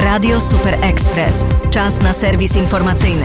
Radio Super Express. Czas na serwis informacyjny.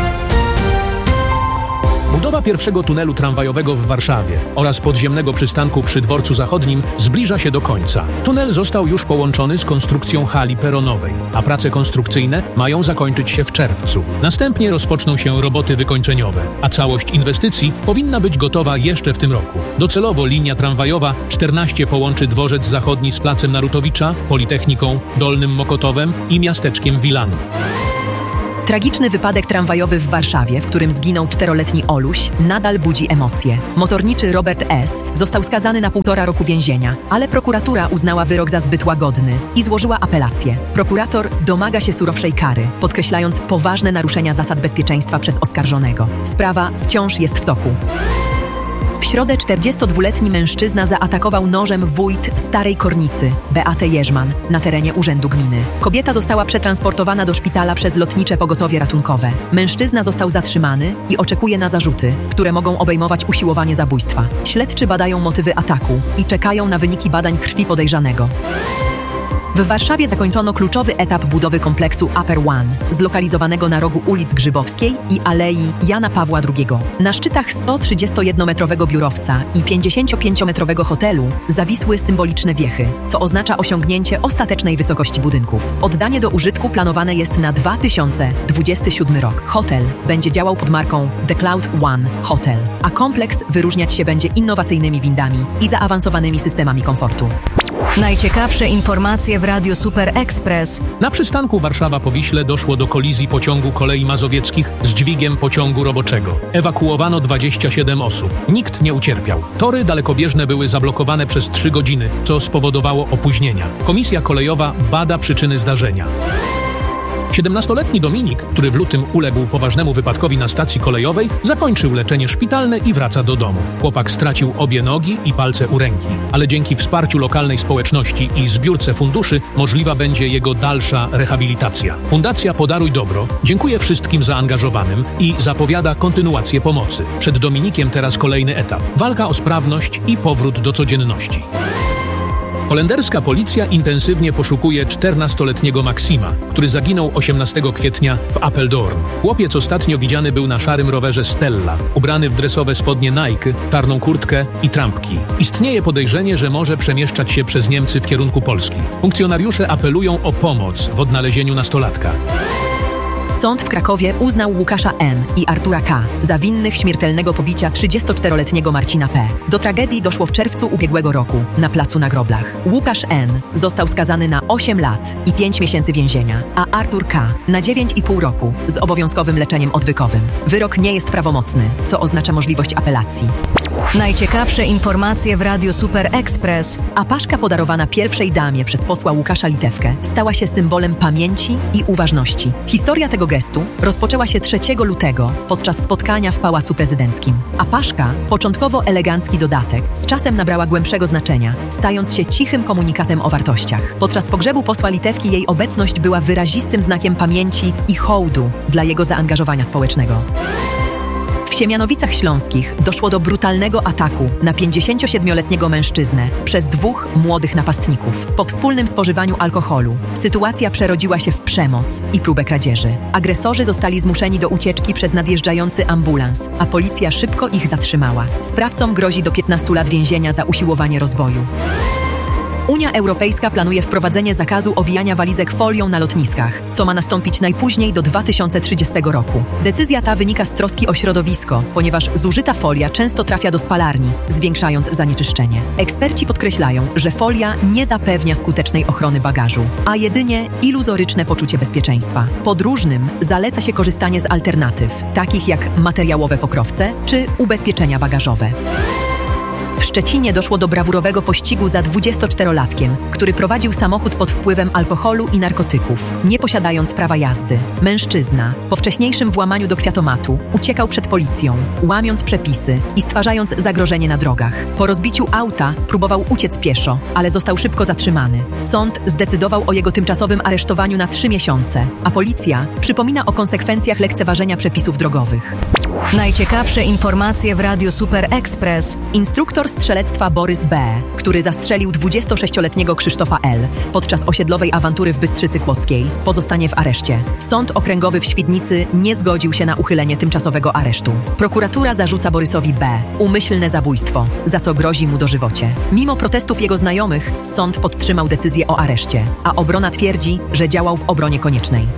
Budowa pierwszego tunelu tramwajowego w Warszawie oraz podziemnego przystanku przy Dworcu Zachodnim zbliża się do końca. Tunel został już połączony z konstrukcją hali peronowej, a prace konstrukcyjne mają zakończyć się w czerwcu. Następnie rozpoczną się roboty wykończeniowe, a całość inwestycji powinna być gotowa jeszcze w tym roku. Docelowo linia tramwajowa 14 połączy Dworzec Zachodni z Placem Narutowicza, Politechniką, Dolnym Mokotowem i miasteczkiem Wilanów. Tragiczny wypadek tramwajowy w Warszawie, w którym zginął 4-letni Oluś, nadal budzi emocje. Motorniczy Robert S. został skazany na 1,5 roku więzienia, ale prokuratura uznała wyrok za zbyt łagodny i złożyła apelację. Prokurator domaga się surowszej kary, podkreślając poważne naruszenia zasad bezpieczeństwa przez oskarżonego. Sprawa wciąż jest w toku. W środę 42-letni mężczyzna zaatakował nożem wójt Starej Kornicy, Beatę Jerzman, na terenie urzędu gminy. Kobieta została przetransportowana do szpitala przez lotnicze pogotowie ratunkowe. Mężczyzna został zatrzymany i oczekuje na zarzuty, które mogą obejmować usiłowanie zabójstwa. Śledczy badają motywy ataku i czekają na wyniki badań krwi podejrzanego. W Warszawie zakończono kluczowy etap budowy kompleksu Upper One, zlokalizowanego na rogu ulic Grzybowskiej i Alei Jana Pawła II. Na szczytach 131-metrowego biurowca i 55-metrowego hotelu zawisły symboliczne wiechy, co oznacza osiągnięcie ostatecznej wysokości budynków. Oddanie do użytku planowane jest na 2027 rok. Hotel będzie działał pod marką The Cloud One Hotel, a kompleks wyróżniać się będzie innowacyjnymi windami i zaawansowanymi systemami komfortu. Najciekawsze informacje w Radio Super Express. Na przystanku Warszawa-Powiśle doszło do kolizji pociągu kolei mazowieckich z dźwigiem pociągu roboczego. Ewakuowano 27 osób. Nikt nie ucierpiał. Tory dalekobieżne były zablokowane przez 3 godziny, co spowodowało opóźnienia. Komisja kolejowa bada przyczyny zdarzenia. 17-letni Dominik, który w lutym uległ poważnemu wypadkowi na stacji kolejowej, zakończył leczenie szpitalne i wraca do domu. Chłopak stracił obie nogi i palce u ręki, ale dzięki wsparciu lokalnej społeczności i zbiórce funduszy możliwa będzie jego dalsza rehabilitacja. Fundacja Podaruj Dobro dziękuję wszystkim zaangażowanym i zapowiada kontynuację pomocy. Przed Dominikiem teraz kolejny etap. Walka o sprawność i powrót do codzienności. Holenderska policja intensywnie poszukuje 14-letniego Maksima, który zaginął 18 kwietnia w Apeldoorn. Chłopiec ostatnio widziany był na szarym rowerze Stella, ubrany w dresowe spodnie Nike, czarną kurtkę i trampki. Istnieje podejrzenie, że może przemieszczać się przez Niemcy w kierunku Polski. Funkcjonariusze apelują o pomoc w odnalezieniu nastolatka. Sąd w Krakowie uznał Łukasza N. i Artura K. za winnych śmiertelnego pobicia 34-letniego Marcina P. Do tragedii doszło w czerwcu ubiegłego roku na placu na Groblach. Łukasz N. został skazany na 8 lat i 5 miesięcy więzienia, a Artur K. na 9,5 roku z obowiązkowym leczeniem odwykowym. Wyrok nie jest prawomocny, co oznacza możliwość apelacji. Najciekawsze informacje w Radio Super Express. Apaszka podarowana pierwszej damie przez posła Łukasza Litewkę stała się symbolem pamięci i uważności. Historia tego gestu rozpoczęła się 3 lutego podczas spotkania w Pałacu Prezydenckim. Apaszka, początkowo elegancki dodatek, z czasem nabrała głębszego znaczenia, stając się cichym komunikatem o wartościach. Podczas pogrzebu posła Litewki jej obecność była wyrazistym znakiem pamięci i hołdu dla jego zaangażowania społecznego. W Siemianowicach Śląskich doszło do brutalnego ataku na 57-letniego mężczyznę przez 2 młodych napastników. Po wspólnym spożywaniu alkoholu sytuacja przerodziła się w przemoc i próbę kradzieży. Agresorzy zostali zmuszeni do ucieczki przez nadjeżdżający ambulans, a policja szybko ich zatrzymała. Sprawcom grozi do 15 lat więzienia za usiłowanie rozboju. Unia Europejska planuje wprowadzenie zakazu owijania walizek folią na lotniskach, co ma nastąpić najpóźniej do 2030 roku. Decyzja ta wynika z troski o środowisko, ponieważ zużyta folia często trafia do spalarni, zwiększając zanieczyszczenie. Eksperci podkreślają, że folia nie zapewnia skutecznej ochrony bagażu, a jedynie iluzoryczne poczucie bezpieczeństwa. Podróżnym zaleca się korzystanie z alternatyw, takich jak materiałowe pokrowce czy ubezpieczenia bagażowe. W Szczecinie doszło do brawurowego pościgu za 24-latkiem, który prowadził samochód pod wpływem alkoholu i narkotyków, nie posiadając prawa jazdy. Mężczyzna, po wcześniejszym włamaniu do kwiatomatu, uciekał przed policją, łamiąc przepisy i stwarzając zagrożenie na drogach. Po rozbiciu auta próbował uciec pieszo, ale został szybko zatrzymany. Sąd zdecydował o jego tymczasowym aresztowaniu na 3 miesiące, a policja przypomina o konsekwencjach lekceważenia przepisów drogowych. Najciekawsze informacje w Radio Super Express. Instruktor strzelectwa Borys B., który zastrzelił 26-letniego Krzysztofa L. podczas osiedlowej awantury w Bystrzycy Kłodzkiej, pozostanie w areszcie. Sąd Okręgowy w Świdnicy nie zgodził się na uchylenie tymczasowego aresztu. Prokuratura zarzuca Borysowi B. umyślne zabójstwo, za co grozi mu dożywocie. Mimo protestów jego znajomych, sąd podtrzymał decyzję o areszcie, a obrona twierdzi, że działał w obronie koniecznej.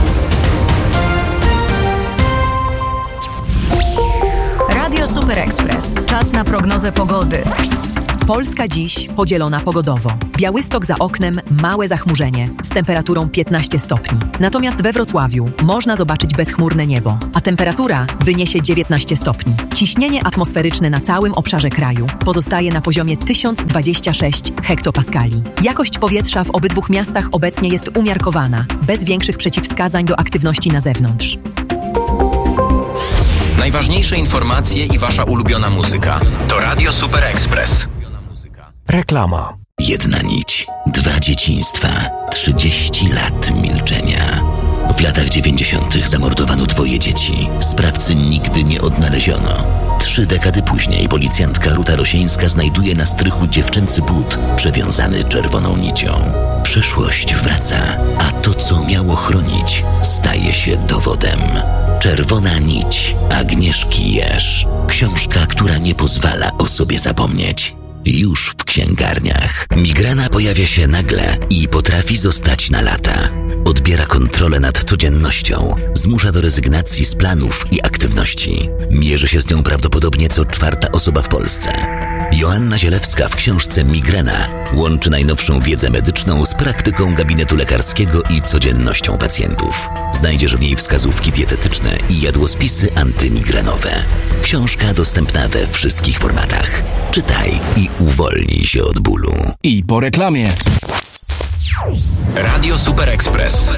Radio Super Express. Czas na prognozę pogody. Polska dziś podzielona pogodowo. Białystok za oknem, małe zachmurzenie z temperaturą 15 stopni. Natomiast we Wrocławiu można zobaczyć bezchmurne niebo, a temperatura wyniesie 19 stopni. Ciśnienie atmosferyczne na całym obszarze kraju pozostaje na poziomie 1026 hektopaskali. Jakość powietrza w obydwu miastach obecnie jest umiarkowana, bez większych przeciwwskazań do aktywności na zewnątrz. Najważniejsze informacje i wasza ulubiona muzyka. To Radio Super Express. Reklama. Jedna nić, 2 dzieciństwa, 30 lat milczenia. W latach 90. zamordowano 2 dzieci. Sprawcy nigdy nie odnaleziono. 3 dekady później policjantka Ruta Rosieńska znajduje na strychu dziewczęcy but przewiązany czerwoną nicią. Przeszłość wraca, a to, co miało chronić, staje się dowodem. Czerwona nić Agnieszki Jerz. Książka, która nie pozwala o sobie zapomnieć. Już w księgarniach. Migrena pojawia się nagle i potrafi zostać na lata. Odbiera kontrolę nad codziennością, zmusza do rezygnacji z planów i aktywności. Mierzy się z nią prawdopodobnie co 4. osoba w Polsce. Joanna Zielewska w książce Migrena łączy najnowszą wiedzę medyczną z praktyką gabinetu lekarskiego i codziennością pacjentów. Znajdziesz w niej wskazówki dietetyczne i jadłospisy antymigrenowe. Książka dostępna we wszystkich formatach. Czytaj i uwolnij się od bólu. I po reklamie. Radio Super Express.